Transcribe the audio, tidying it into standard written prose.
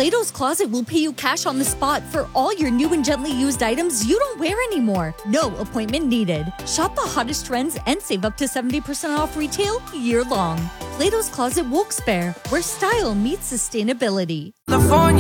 Plato's Closet will pay you cash on the spot for all your new and gently used items you don't wear anymore. No appointment needed. Shop the hottest trends and save up to 70% off retail year-long. Plato's Closet Wilkes-Barre, where style meets sustainability. California.